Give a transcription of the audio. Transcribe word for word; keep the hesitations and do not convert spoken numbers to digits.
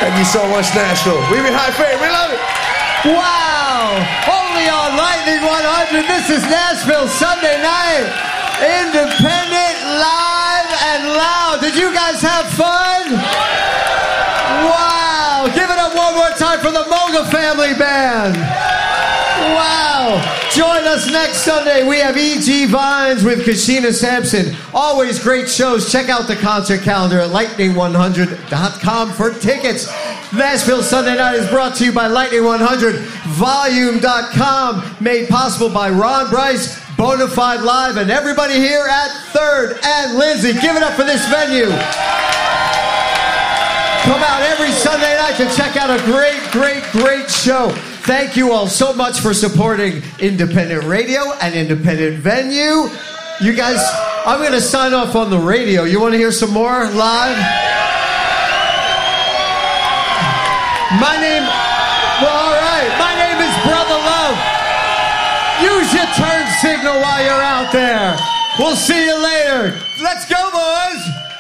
Thank you so much, Nashville. We be high faith. We love it. Wow! Only on Lightning one hundred. This is Nashville Sunday night. Independent, live, and loud. Did you guys have fun? Wow! Give it up one more time for the Moga Family Band. Wow! Join us next Sunday. We have E G Vines with Kashina Sampson. Always great shows. Check out the concert calendar at lightning one hundred dot com for tickets. Nashville Sunday Night is brought to you by Lightning one hundred volume dot com, made possible by Ron Bryce, Bonafide Live, and everybody here at Third and Lindsay. Give it up for this venue. Come out every Sunday night to check out a great, great, great show. Thank you all so much for supporting independent radio and independent venue. You guys, I'm going to sign off on the radio. You want to hear some more live? My name, well, all right. My name is Brother Love. Use your turn signal while you're out there. We'll see you later. Let's go, boys.